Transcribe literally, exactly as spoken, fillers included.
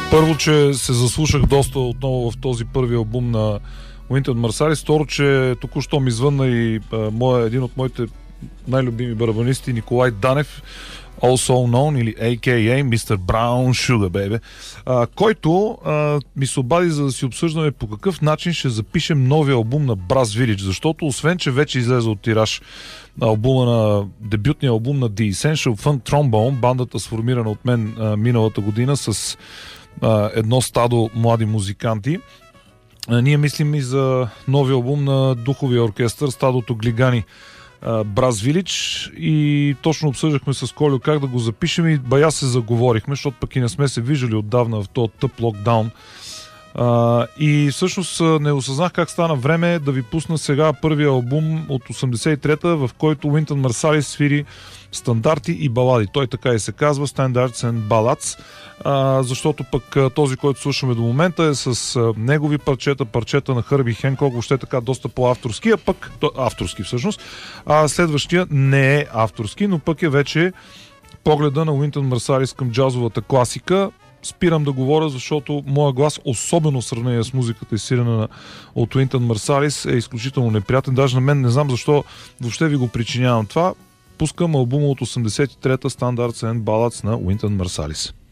Първо, че се заслушах доста отново в този първи албум на Wynton Marsalis. Второ, че току-що ми звънна и а, моя, един от моите най-любими барабанисти Николай Данев, also known или а ка а мистер Brown Sugar Baby, а, който а, ми се обади, за да си обсъждаме по какъв начин ще запишем новия албум на Brass Village, защото освен, че вече излезе от тираж албума на дебютния албум на The Essential Funk Trombone, бандата сформирана от мен а, миналата година с а, едно стадо млади музиканти, а, ние мислим и за новия албум на духовия оркестър стадото Глигани Brass Village, и точно обсъждахме с Колю как да го запишем и бая се заговорихме, защото пък и не сме се виждали отдавна в този тъп локдаун. Uh, и всъщност не осъзнах как стана време да ви пусна сега първия албум от осемдесет и трета, в който Wynton Marsalis свири стандарти и балади. Той така и се казва Standards and Ballads, uh, защото пък този, който слушаме до момента, е с uh, негови парчета, парчета на Хърби Хенкок, въобще така доста по-авторски, а пък то, авторски всъщност, а следващия не е авторски, но пък е вече погледа на Wynton Marsalis към джазовата класика. Спирам да говоря, защото моя глас, особено в сравнение с музиката и сирена от Wynton Marsalis, е изключително неприятен. Даже на мен не знам защо въобще ви го причинявам това. Пускам албума от осемдесет и трета Standards and Ballads на Wynton Marsalis.